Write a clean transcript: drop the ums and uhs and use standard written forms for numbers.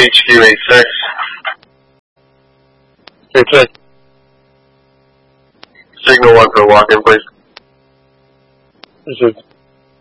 HQ86. Hey, check. Signal 1 for walk-in, please. This is